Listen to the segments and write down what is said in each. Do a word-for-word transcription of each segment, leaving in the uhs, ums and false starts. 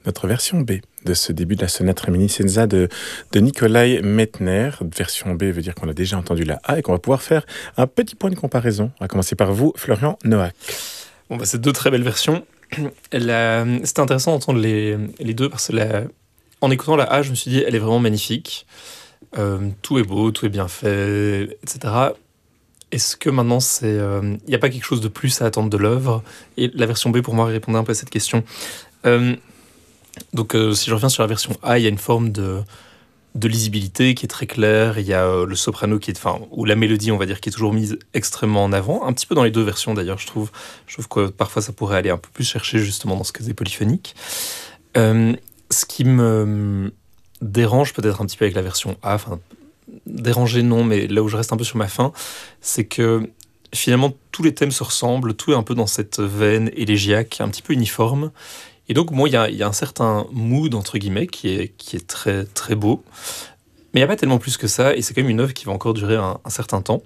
notre version B de ce début de la sonate reminiscenza de, de Nikolai Medtner. Version B veut dire qu'on a déjà entendu la A et qu'on va pouvoir faire un petit point de comparaison. On va commencer par vous, Florian Noack. Bon, bah, c'est deux très belles versions. La... C'était intéressant d'entendre les, les deux parce que la... en écoutant la A, je me suis dit, elle est vraiment magnifique. Euh, tout est beau, tout est bien fait, et cetera. Est-ce que maintenant, il n'y euh, a pas quelque chose de plus à attendre de l'œuvre ? Et la version B, pour moi, répondait un peu à cette question. Euh, donc, euh, si je reviens sur la version A, il y a une forme de, de lisibilité qui est très claire. Il y a euh, le soprano, qui est, enfin, ou la mélodie, on va dire, qui est toujours mise extrêmement en avant. Un petit peu dans les deux versions, d'ailleurs, je trouve. Je trouve que parfois, ça pourrait aller un peu plus chercher, justement, dans ce côté polyphonique. Euh, ce qui me dérange peut-être un petit peu avec la version A, enfin, déranger non, mais là où je reste un peu sur ma faim, c'est que finalement tous les thèmes se ressemblent, tout est un peu dans cette veine élégiaque, un petit peu uniforme. Et donc moi, bon, il y, y a un certain mood entre guillemets qui est, qui est très très beau, mais il n'y a pas tellement plus que ça, et c'est quand même une œuvre qui va encore durer un, un certain temps.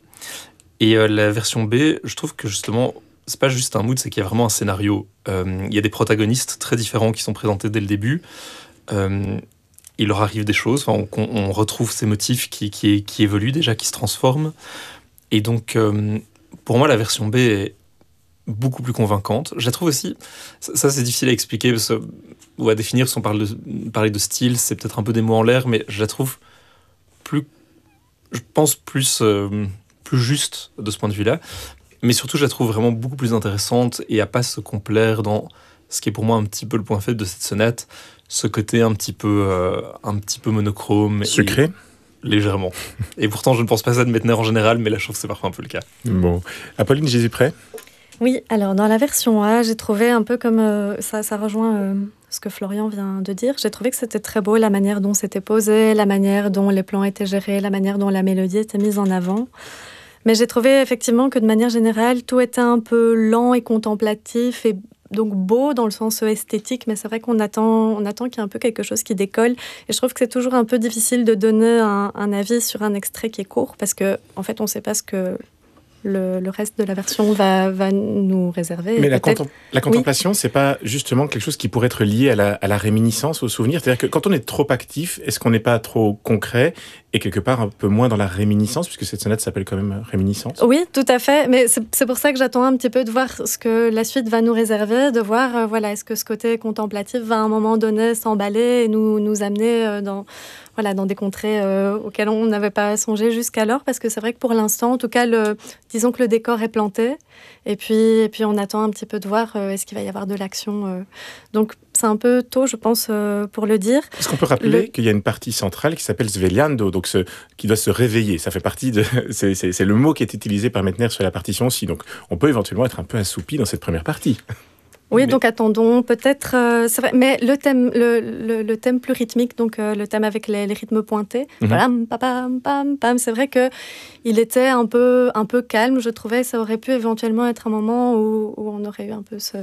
Et euh, la version B, je trouve que justement, c'est pas juste un mood, c'est qu'il y a vraiment un scénario. Euh, il y a des protagonistes très différents qui sont présentés dès le début. Euh, il leur arrive des choses, enfin, on, on retrouve ces motifs qui, qui, qui évoluent déjà, qui se transforment. Et donc, euh, pour moi, la version B est beaucoup plus convaincante. Je la trouve aussi, ça, ça c'est difficile à expliquer parce que, ou à définir, si on parle de, parler de style, c'est peut-être un peu des mots en l'air, mais je la trouve plus, je pense, plus, euh, plus juste de ce point de vue-là. Mais surtout, je la trouve vraiment beaucoup plus intéressante et à pas se complaire dans ce qui est pour moi un petit peu le point faible de cette sonate, ce côté un petit peu, euh, un petit peu monochrome. Sucré ? Légèrement. Et pourtant, je ne pense pas ça de Medtner en général, mais là, je trouve que c'est parfois un peu le cas. Bon. Apolline Jésus-Prêt ? Oui, alors dans la version A, j'ai trouvé un peu comme... Euh, ça, ça rejoint euh, ce que Florian vient de dire. J'ai trouvé que c'était très beau, la manière dont c'était posé, la manière dont les plans étaient gérés, la manière dont la mélodie était mise en avant. Mais j'ai trouvé effectivement que de manière générale, tout était un peu lent et contemplatif et donc beau dans le sens esthétique, mais c'est vrai qu'on attend, on attend qu'il y ait un peu quelque chose qui décolle. Et je trouve que c'est toujours un peu difficile de donner un, un avis sur un extrait qui est court, parce qu'en en fait, on ne sait pas ce que le, le reste de la version va, va nous réserver. Mais la, contem- la contemplation, oui. c'est pas justement quelque chose qui pourrait être lié à la, à la réminiscence, au souvenir ? C'est-à-dire que quand on est trop actif, est-ce qu'on n'est pas trop concret et quelque part un peu moins dans la réminiscence, puisque cette sonate s'appelle quand même Réminiscence ? Oui, tout à fait. Mais c'est, c'est pour ça que j'attends un petit peu de voir ce que la suite va nous réserver, de voir, euh, voilà, est-ce que ce côté contemplatif va à un moment donné s'emballer et nous, nous amener euh, dans... Voilà, dans des contrées euh, auxquelles on n'avait pas songé jusqu'alors, parce que c'est vrai que pour l'instant, en tout cas, le, disons que le décor est planté, et puis, et puis on attend un petit peu de voir euh, est-ce qu'il va y avoir de l'action. Euh. Donc c'est un peu tôt, je pense, euh, pour le dire. Est-ce qu'on peut rappeler le... qu'il y a une partie centrale qui s'appelle Svegliando, donc ce, qui doit se réveiller. Ça fait partie de, c'est, c'est, c'est le mot qui est utilisé par Medtner sur la partition aussi. Donc on peut éventuellement être un peu assoupi dans cette première partie. Oui, mais... donc attendons, peut-être, euh, c'est vrai, mais le thème, le, le, le thème plus rythmique, donc euh, le thème avec les, les rythmes pointés, mm-hmm. voilà, pam, pam, pam, c'est vrai qu'il était un peu, un peu calme, je trouvais, ça aurait pu éventuellement être un moment où, où on aurait eu un peu ce,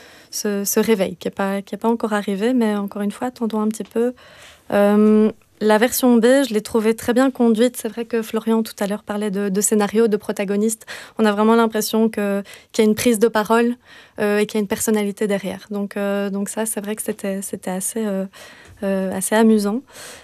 ce, ce réveil, qui n'est pas, qui est pas encore arrivé, mais encore une fois, attendons un petit peu. Euh, La version B, je l'ai trouvée très bien conduite. C'est vrai que Florian, tout à l'heure, parlait de, de scénario, de protagoniste. On a vraiment l'impression que, qu'il y a une prise de parole euh, et qu'il y a une personnalité derrière. Donc, euh, donc ça, c'est vrai que c'était, c'était assez, euh, euh, assez amusant.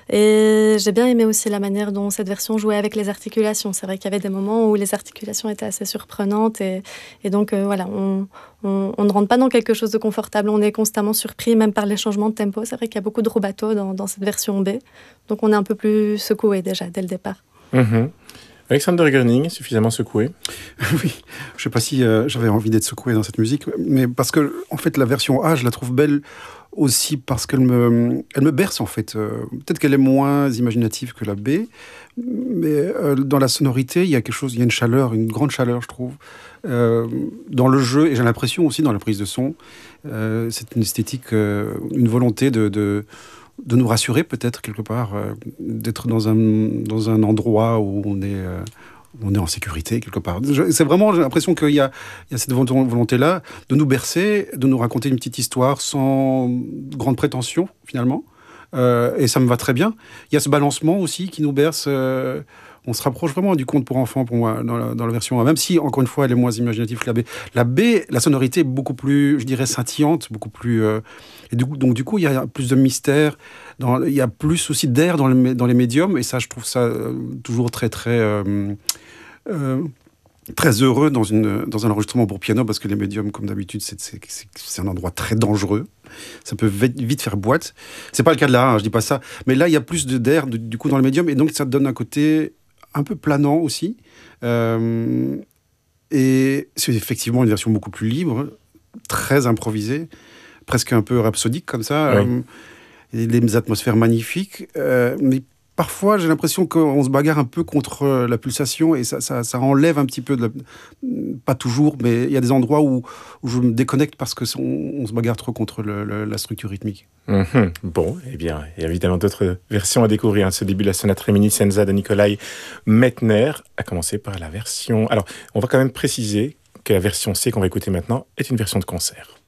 Et j'ai bien aimé aussi la manière dont cette version jouait avec les articulations. C'est vrai qu'il y avait des moments où les articulations étaient assez surprenantes. Et, et donc, euh, voilà, on, on, on ne rentre pas dans quelque chose de confortable. On est constamment surpris, même par les changements de tempo. C'est vrai qu'il y a beaucoup de rubato dans, dans cette version B. Donc on est un peu plus secoué déjà dès le départ. Mmh. Alexander Gerning, suffisamment secoué ? Oui, je ne sais pas si euh, j'avais envie d'être secoué dans cette musique, mais parce que en fait la version A, je la trouve belle aussi parce qu'elle me, elle me berce en fait. Euh, peut-être qu'elle est moins imaginative que la B, mais euh, dans la sonorité, il y a quelque chose, il y a une chaleur, une grande chaleur, je trouve, euh, dans le jeu, et j'ai l'impression aussi dans la prise de son. Euh, c'est une esthétique, euh, une volonté de, de de nous rassurer peut-être quelque part, euh, d'être dans un, dans un endroit où on est, euh, on est en sécurité quelque part. Je, c'est vraiment, j'ai l'impression qu'il y a, il y a cette volonté-là de nous bercer, de nous raconter une petite histoire sans grande prétention finalement. Euh, et ça me va très bien. Il y a ce balancement aussi qui nous berce. Euh, on se rapproche vraiment du conte pour enfants, pour moi, dans la, dans la version A, même si, encore une fois, elle est moins imaginative que la B. La B, la sonorité est beaucoup plus, je dirais, scintillante, beaucoup plus... Euh, et du coup, donc, du coup, il y a plus de mystère, dans, il y a plus aussi d'air dans, le, dans les médiums, et ça, je trouve ça euh, toujours très, très... Euh, euh, très heureux dans, une, dans un enregistrement pour piano, parce que les médiums, comme d'habitude, c'est, c'est, c'est, c'est un endroit très dangereux. Ça peut vite, vite faire boîte. C'est pas le cas de là, hein, je dis pas ça. Mais là, il y a plus de, d'air, de, du coup, dans le médium, et donc ça donne un côté un peu planant aussi. Euh, et c'est effectivement une version beaucoup plus libre, très improvisée, presque un peu rhapsodique comme ça. Oui. Euh, les atmosphères magnifiques, euh, mais parfois, j'ai l'impression qu'on se bagarre un peu contre la pulsation et ça, ça, ça enlève un petit peu de la... Pas toujours, mais il y a des endroits où, où je me déconnecte parce qu'on on se bagarre trop contre le, le, la structure rythmique. Mmh. Bon, eh bien, il y a évidemment d'autres versions à découvrir. Hein. Ce début de la sonate Reminiscenza de Nikolai Mettner, à commencer par la version... Alors, on va quand même préciser que la version C qu'on va écouter maintenant est une version de concert.